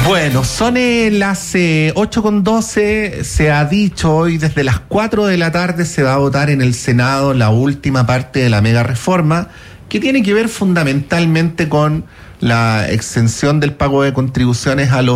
Bueno, son las 8:12, se ha dicho hoy desde las 4 de la tarde se va a votar en el Senado la última parte de la mega reforma, que tiene que ver fundamentalmente con la exención del pago de contribuciones a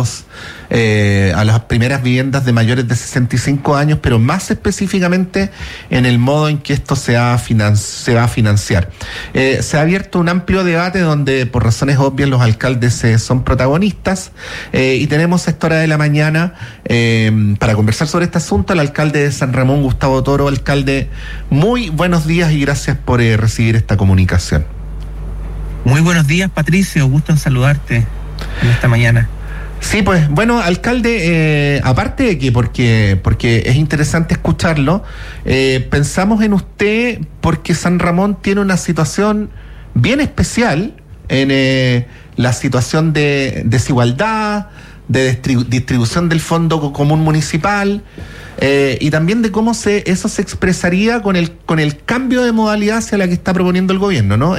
las primeras viviendas de mayores de 65 años, pero más específicamente en el modo en que esto se va a financiar. Se ha abierto un amplio debate donde, por razones obvias, los alcaldes son protagonistas, y tenemos a esta hora de la mañana para conversar sobre este asunto al alcalde de San Ramón, Gustavo Toro. Alcalde, muy buenos días y gracias por recibir esta comunicación. Muy buenos días, Patricio, gusto en saludarte en esta mañana. Sí, pues, bueno, alcalde, aparte de que porque es interesante escucharlo, pensamos en usted porque San Ramón tiene una situación bien especial en la situación de desigualdad, de distribución del Fondo Común Municipal, y también de cómo eso se expresaría con el cambio de modalidad hacia la que está proponiendo el gobierno, ¿no?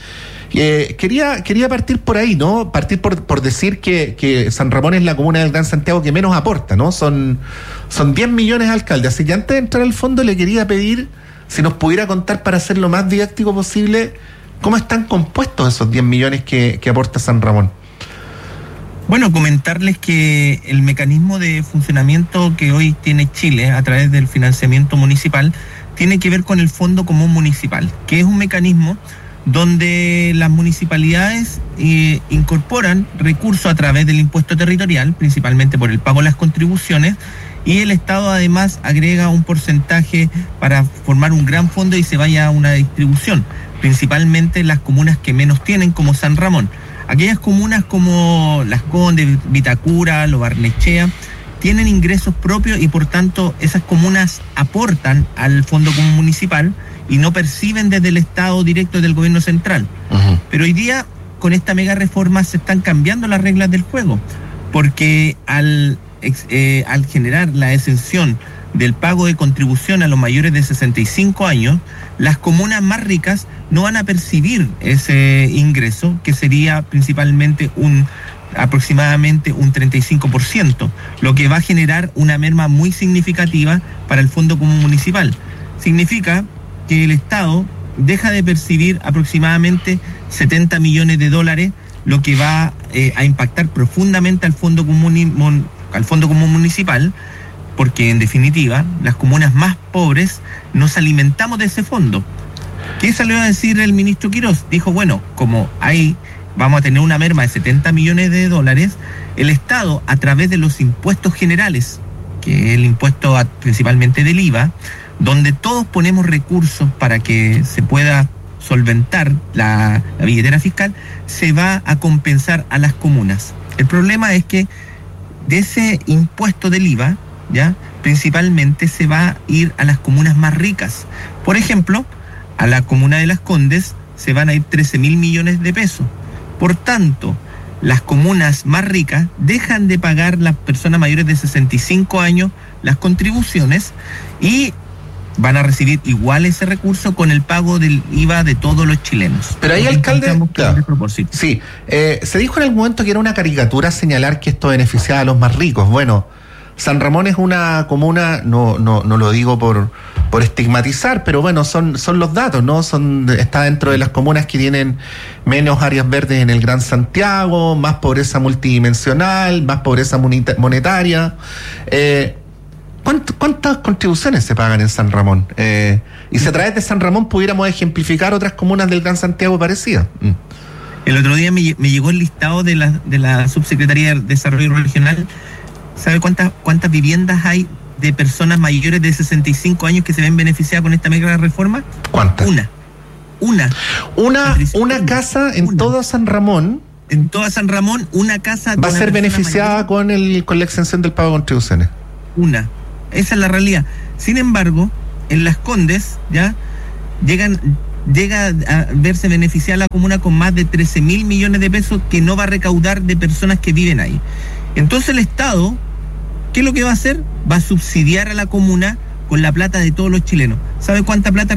Quería partir por ahí, ¿no? Partir por decir que San Ramón es la comuna del Gran Santiago que menos aporta, ¿no? Son 10 millones de alcaldes. Así que antes de entrar al fondo le quería pedir si nos pudiera contar, para ser lo más didáctico posible, cómo están compuestos esos 10 millones que aporta San Ramón. Bueno, comentarles que el mecanismo de funcionamiento que hoy tiene Chile a través del financiamiento municipal tiene que ver con el Fondo Común Municipal, que es un mecanismo donde las municipalidades incorporan recursos a través del impuesto territorial, principalmente por el pago de las contribuciones, y el Estado además agrega un porcentaje para formar un gran fondo y se vaya a una distribución, principalmente las comunas que menos tienen, como San Ramón. Aquellas comunas como Las Condes, Vitacura, Lo Barnechea, tienen ingresos propios y por tanto esas comunas aportan al Fondo Común Municipal y no perciben desde el Estado directo del gobierno central. Uh-huh. Pero hoy día, con esta mega reforma, se están cambiando las reglas del juego, porque al generar la exención del pago de contribución a los mayores de 65 años, las comunas más ricas no van a percibir ese ingreso, que sería principalmente aproximadamente un 35%, lo que va a generar una merma muy significativa para el Fondo Común Municipal. Significa que el Estado deja de percibir aproximadamente 70 millones de dólares, lo que va a impactar profundamente al Fondo Común Municipal, porque en definitiva las comunas más pobres nos alimentamos de ese fondo. ¿Qué salió a decir el ministro Quirós? Dijo, bueno, como vamos a tener una merma de 70 millones de dólares, el Estado, a través de los impuestos generales, que es el impuesto principalmente del IVA, donde todos ponemos recursos para que se pueda solventar la billetera fiscal, se va a compensar a las comunas. El problema es que de ese impuesto del IVA, ya principalmente se va a ir a las comunas más ricas. Por ejemplo, a la comuna de Las Condes se van a ir 13.000 millones de pesos. Por tanto, las comunas más ricas dejan de pagar las personas mayores de 65 años las contribuciones y van a recibir igual ese recurso con el pago del IVA de todos los chilenos. Pero ahí, alcalde, claro, sí, se dijo en algún momento que era una caricatura señalar que esto beneficiaba a los más ricos. Bueno, San Ramón es una comuna, no lo digo por estigmatizar, pero bueno, son los datos, ¿no? Está dentro de las comunas que tienen menos áreas verdes en el Gran Santiago, más pobreza multidimensional, más pobreza monetaria. ¿Cuántas contribuciones se pagan en San Ramón? Y si a través de San Ramón pudiéramos ejemplificar otras comunas del Gran Santiago parecidas. El otro día me llegó el listado de la Subsecretaría de Desarrollo Regional. ¿Sabe cuántas viviendas hay de personas mayores de 65 años que se ven beneficiadas con esta mega reforma? ¿Cuántas? Una casa en todo San Ramón. En toda San Ramón, una casa va a ser beneficiada con la exención del pago de contribuciones. Esa es la realidad. Sin embargo, en Las Condes ya llega a verse beneficiada la comuna con más de 13.000 millones de pesos que no va a recaudar de personas que viven ahí. Entonces el Estado, ¿qué es lo que va a hacer? Va a subsidiar a la comuna con la plata de todos los chilenos. ¿Sabe cuánta plata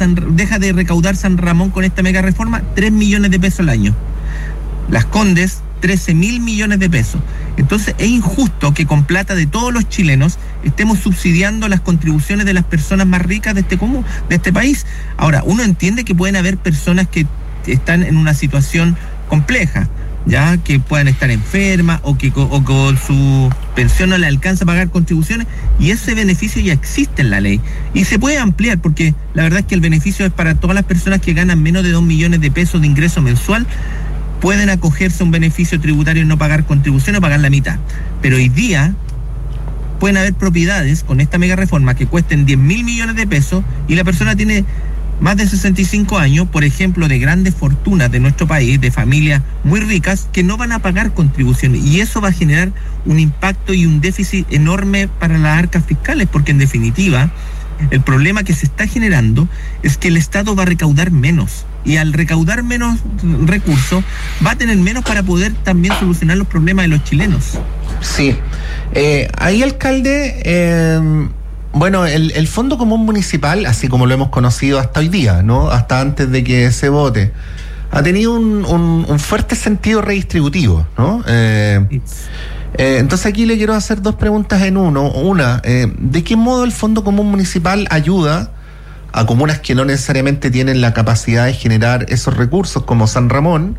deja de recaudar San Ramón con esta mega reforma? 3 millones de pesos al año. Las Condes 13.000 millones de pesos. Entonces es injusto que con plata de todos los chilenos estemos subsidiando las contribuciones de las personas más ricas de este país. Ahora, uno entiende que pueden haber personas que están en una situación compleja, ya que puedan estar enfermas o con su pensión no le alcanza a pagar contribuciones, y ese beneficio ya existe en la ley y se puede ampliar, porque la verdad es que el beneficio es para todas las personas que ganan menos de 2 millones de pesos de ingreso mensual. Pueden acogerse a un beneficio tributario y no pagar contribuciones o pagar la mitad. Pero hoy día pueden haber propiedades con esta mega reforma que cuesten 10.000 millones de pesos y la persona tiene más de 65 años, por ejemplo, de grandes fortunas de nuestro país, de familias muy ricas, que no van a pagar contribuciones. Y eso va a generar un impacto y un déficit enorme para las arcas fiscales, porque en definitiva el problema que se está generando es que el Estado va a recaudar menos, y al recaudar menos recursos va a tener menos para poder también solucionar los problemas de los chilenos. Sí. Ahí, alcalde, bueno, el Fondo Común Municipal, así como lo hemos conocido hasta hoy día, ¿no? Hasta antes de que se vote, ha tenido un fuerte sentido redistributivo, ¿no? Entonces aquí le quiero hacer dos preguntas en uno. Una, ¿de qué modo el Fondo Común Municipal ayuda a comunas que no necesariamente tienen la capacidad de generar esos recursos, como San Ramón?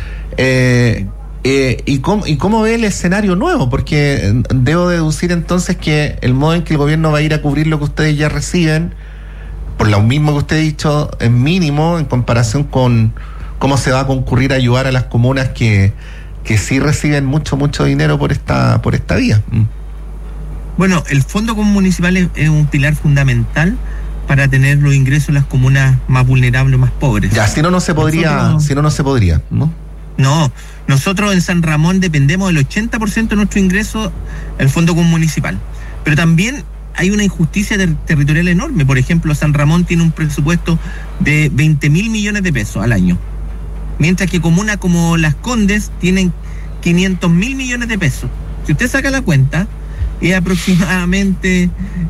¿Y cómo ve el escenario nuevo? Porque debo deducir entonces que el modo en que el gobierno va a ir a cubrir lo que ustedes ya reciben, por lo mismo que usted ha dicho, es mínimo en comparación con cómo se va a concurrir a ayudar a las comunas que sí reciben mucho dinero por esta vía. Bueno, el Fondo Común Municipal es un pilar fundamental para tener los ingresos en las comunas más vulnerables, más pobres. Ya, si no se podría, ¿no? No, nosotros en San Ramón dependemos del 80% de nuestro ingreso del Fondo Común Municipal. Pero también hay una injusticia territorial enorme. Por ejemplo, San Ramón tiene un presupuesto de 20.000 millones de pesos al año, mientras que comunas como Las Condes tienen 500.000 millones de pesos. Si usted saca la cuenta, es aproximadamente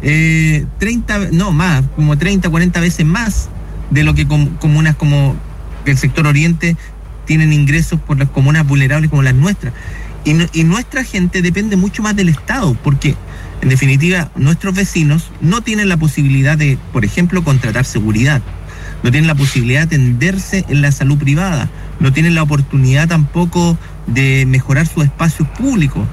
30, 40 veces más de lo que comunas como el sector oriente tienen ingresos por las comunas vulnerables como las nuestras. Y nuestra gente depende mucho más del Estado, porque en definitiva nuestros vecinos no tienen la posibilidad de, por ejemplo, contratar seguridad, no tienen la posibilidad de atenderse en la salud privada, no tienen la oportunidad tampoco de mejorar sus espacios públicos,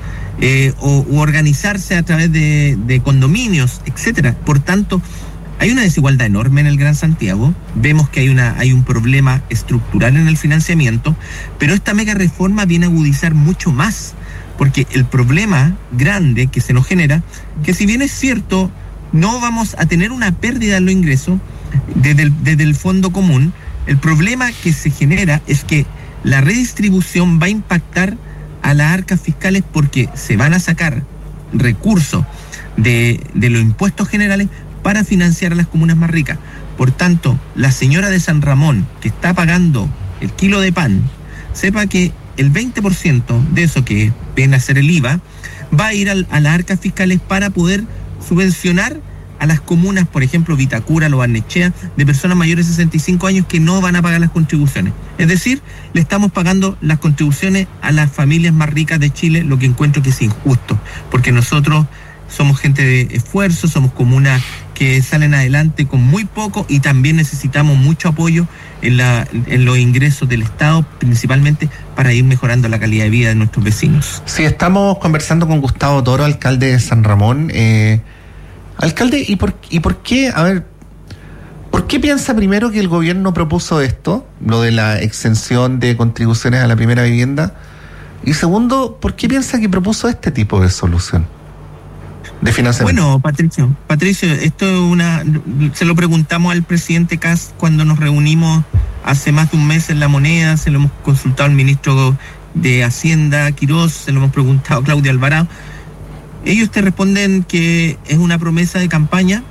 u organizarse a través de condominios, etcétera. Por tanto, hay una desigualdad enorme en el Gran Santiago. Vemos que hay un problema estructural en el financiamiento, pero esta mega reforma viene a agudizar mucho más, porque el problema grande que se nos genera, que si bien es cierto, no vamos a tener una pérdida en los ingresos desde el fondo común, el problema que se genera es que la redistribución va a impactar a las arcas fiscales, porque se van a sacar recursos de los impuestos generales para financiar a las comunas más ricas. Por tanto, la señora de San Ramón, que está pagando el kilo de pan, sepa que el 20% de eso, que viene a ser el IVA, va a ir a las arcas fiscales para poder subvencionar a las comunas, por ejemplo, Vitacura, Lo Barnechea, de personas mayores de 65 años que no van a pagar las contribuciones. Es decir, le estamos pagando las contribuciones a las familias más ricas de Chile, lo que encuentro que es injusto, porque nosotros somos gente de esfuerzo, somos comunas que salen adelante con muy poco y también necesitamos mucho apoyo en los ingresos del Estado, principalmente para ir mejorando la calidad de vida de nuestros vecinos. Sí, estamos conversando con Gustavo Toro, alcalde de San Ramón. Alcalde, ¿y por qué? A ver, ¿por qué piensa primero que el gobierno propuso esto, lo de la exención de contribuciones a la primera vivienda? Y segundo, ¿por qué piensa que propuso este tipo de solución de financiamiento? Bueno, Patricio, esto es se lo preguntamos al presidente Kast cuando nos reunimos hace más de un mes en La Moneda, se lo hemos consultado al ministro de Hacienda, Quirós, se lo hemos preguntado a Claudia Alvarado. Ellos te responden que es una promesa de campaña,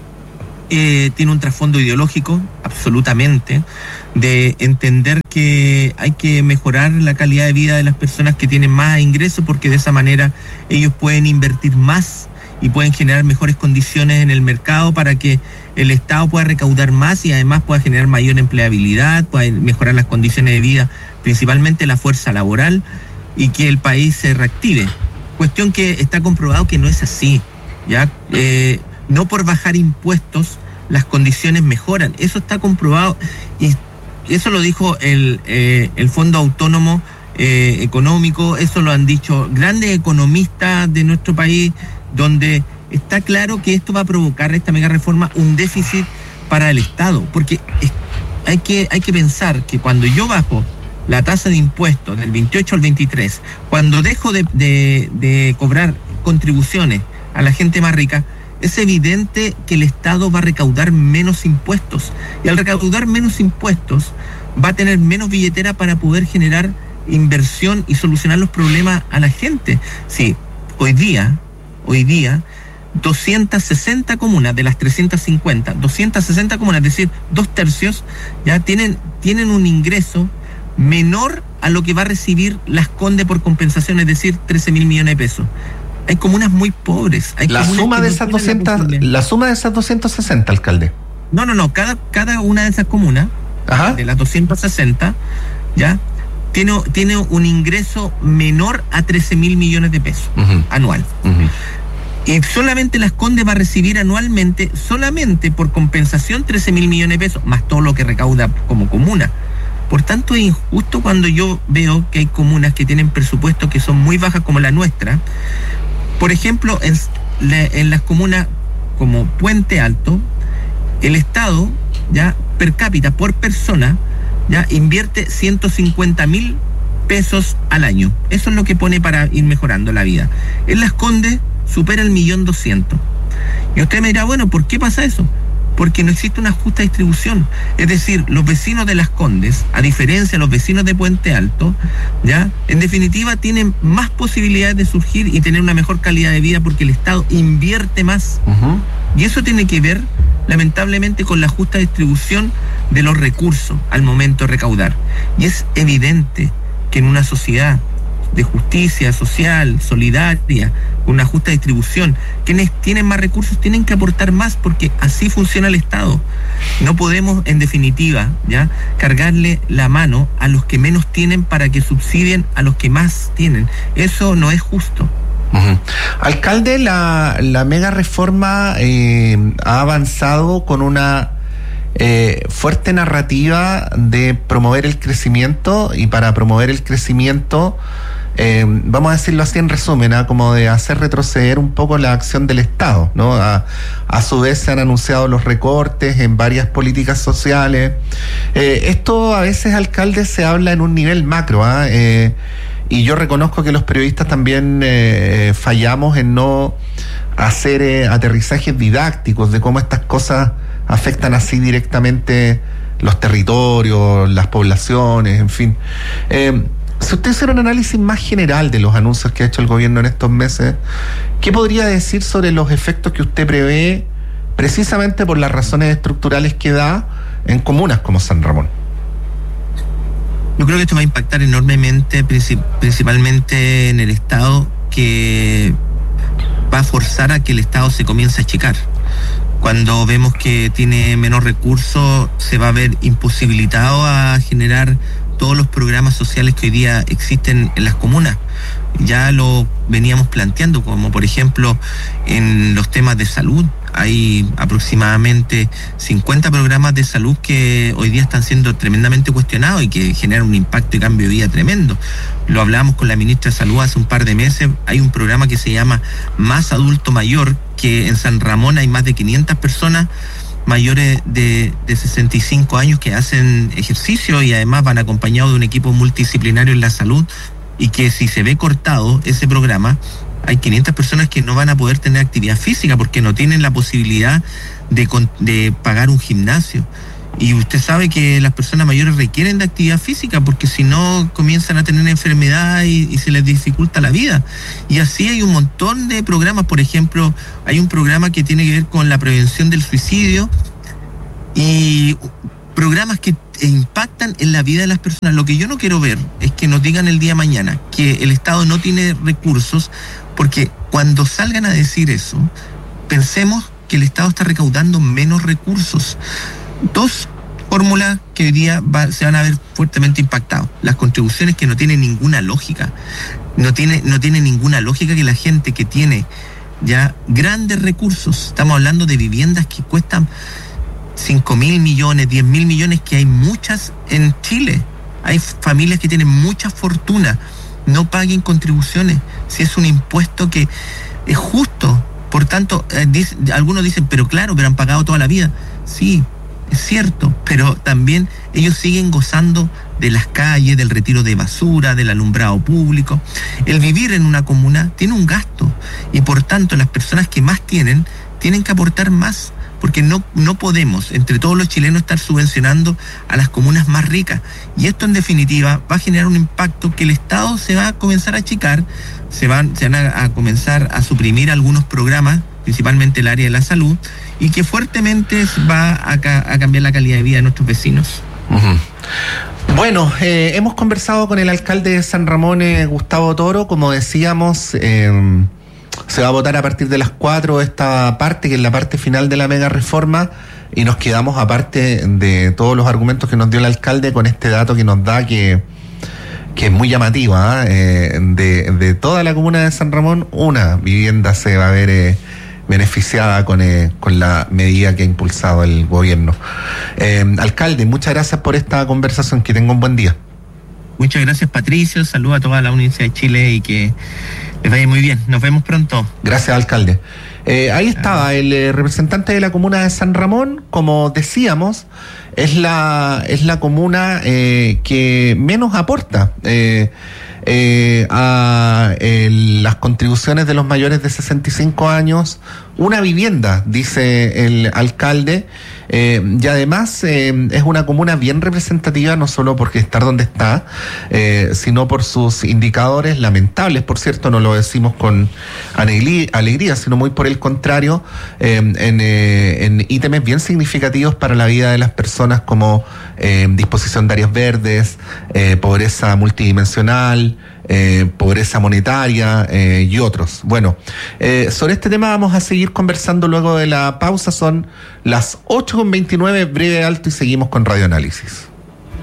tiene un trasfondo ideológico, absolutamente, de entender que hay que mejorar la calidad de vida de las personas que tienen más ingresos, porque de esa manera ellos pueden invertir más y pueden generar mejores condiciones en el mercado para que el Estado pueda recaudar más y además pueda generar mayor empleabilidad, pueda mejorar las condiciones de vida, principalmente la fuerza laboral. y que el país se reactive. Cuestión que está comprobado que no es así, ¿ya? No por bajar impuestos las condiciones mejoran. Eso está comprobado y eso lo dijo el Fondo Autónomo Económico, eso lo han dicho grandes economistas de nuestro país, donde está claro que esto va a provocar, esta mega reforma, un déficit para el Estado, porque hay que pensar que cuando yo bajo la tasa de impuestos del 28 al 23, cuando dejo de cobrar contribuciones a la gente más rica, es evidente que el Estado va a recaudar menos impuestos. Y al recaudar menos impuestos, va a tener menos billetera para poder generar inversión y solucionar los problemas a la gente. Sí, hoy día, 260 comunas de las 350, 260 comunas, es decir, 2/3, ya tienen un ingreso menor a lo que va a recibir Las Condes por compensación, es decir, 13.000 millones de pesos. Hay comunas muy pobres. La suma de esas 260, alcalde. No. Cada una de esas comunas, ajá, de las 260, ya tiene un ingreso menor a 13.000 millones de pesos, uh-huh, anual. Uh-huh. Y solamente Las Condes va a recibir anualmente, solamente por compensación, 13.000 millones de pesos, más todo lo que recauda como comuna. Por tanto, es injusto cuando yo veo que hay comunas que tienen presupuestos que son muy bajas, como la nuestra. Por ejemplo, en las comunas como Puente Alto, el Estado, ya per cápita, por persona, ya invierte 150.000 pesos al año. Eso es lo que pone para ir mejorando la vida. En Las Condes supera el 1.200.000. Y usted me dirá, bueno, ¿por qué pasa eso? Porque no existe una justa distribución. Es decir, los vecinos de Las Condes, a diferencia de los vecinos de Puente Alto, ya, en definitiva tienen más posibilidades de surgir y tener una mejor calidad de vida porque el Estado invierte más. Uh-huh. Y eso tiene que ver, lamentablemente, con la justa distribución de los recursos al momento de recaudar. Y es evidente que en una sociedad de justicia social, solidaria, con una justa distribución, quienes tienen más recursos tienen que aportar más, porque así funciona el Estado. No podemos, en definitiva, ya cargarle la mano a los que menos tienen para que subsidien a los que más tienen. Eso no es justo. Uh-huh. Alcalde, la mega reforma ha avanzado con una fuerte narrativa de promover el crecimiento, y para promover el crecimiento, vamos a decirlo así en resumen, como de hacer retroceder un poco la acción del Estado, ¿no? A su vez se han anunciado los recortes en varias políticas sociales. Esto a veces, alcalde, se habla en un nivel macro, y yo reconozco que los periodistas también fallamos en no hacer aterrizajes didácticos de cómo estas cosas afectan así directamente los territorios, las poblaciones, en fin. Si usted hiciera un análisis más general de los anuncios que ha hecho el gobierno en estos meses, ¿qué podría decir sobre los efectos que usted prevé, precisamente por las razones estructurales que da en comunas como San Ramón? Yo creo que esto va a impactar enormemente, principalmente en el Estado, que va a forzar a que el Estado se comience a achicar. Cuando vemos que tiene menos recursos, se va a ver imposibilitado a generar todos los programas sociales que hoy día existen en las comunas. Ya lo veníamos planteando, como por ejemplo en los temas de salud. Hay aproximadamente 50 programas de salud que hoy día están siendo tremendamente cuestionados y que generan un impacto y cambio de vida tremendo. Lo hablamos con la ministra de Salud hace un par de meses. Hay un programa que se llama Más Adulto Mayor, que en San Ramón hay más de 500 personas mayores de 65 años que hacen ejercicio y además van acompañados de un equipo multidisciplinario en la salud, y que si se ve cortado ese programa, hay 500 personas que no van a poder tener actividad física porque no tienen la posibilidad de pagar un gimnasio. Y usted sabe que las personas mayores requieren de actividad física porque si no comienzan a tener enfermedad y se les dificulta la vida. Y así hay un montón de programas. Por ejemplo, hay un programa que tiene que ver con la prevención del suicidio y programas que impactan en la vida de las personas. Lo que yo no quiero ver es que nos digan el día de mañana que el Estado no tiene recursos, porque cuando salgan a decir eso, pensemos que el Estado está recaudando menos recursos. Dos fórmulas que hoy día se van a ver fuertemente impactados. Las contribuciones que no tienen ninguna lógica. No tiene ninguna lógica que la gente que tiene ya grandes recursos, estamos hablando de viviendas que cuestan 5.000 millones, 10.000 millones, que hay muchas en Chile. Hay familias que tienen mucha fortuna, no paguen contribuciones, si es un impuesto que es justo. Por tanto, algunos dicen, pero han pagado toda la vida. Sí, es cierto, pero también ellos siguen gozando de las calles, del retiro de basura, del alumbrado público. El vivir en una comuna tiene un gasto y por tanto las personas que más tienen que aportar más, porque no podemos entre todos los chilenos estar subvencionando a las comunas más ricas, y esto en definitiva va a generar un impacto que el Estado se va a comenzar a achicar, se van a comenzar a suprimir algunos programas, principalmente el área de la salud, y que fuertemente va a cambiar la calidad de vida de nuestros vecinos. Uh-huh. Bueno, hemos conversado con el alcalde de San Ramón, Gustavo Toro. Como decíamos, se va a votar a partir de las 4 esta parte, que es la parte final de la mega reforma, y nos quedamos, aparte de todos los argumentos que nos dio el alcalde, con este dato que nos da que es muy llamativa, de toda la comuna de San Ramón, una vivienda se va a ver beneficiada con la medida que ha impulsado el gobierno. Alcalde, muchas gracias por esta conversación, que tenga un buen día. Muchas gracias, Patricio, saludos a toda la Universidad de Chile y que les vaya muy bien. Nos vemos pronto. Gracias, alcalde. Ahí estaba el representante de la comuna de San Ramón. Como decíamos, es la comuna que menos aporta a las contribuciones de los mayores de 65 años, una vivienda, dice el alcalde, y además es una comuna bien representativa, no solo porque estar donde está, sino por sus indicadores lamentables, por cierto, no lo decimos con alegría, sino muy por el contrario, en ítems bien significativos para la vida de las personas, como disposición de áreas verdes, pobreza multidimensional, pobreza monetaria y otros. Bueno, sobre este tema vamos a seguir conversando luego de la pausa. Son las 8:29, breve alto, y seguimos con Radio Análisis.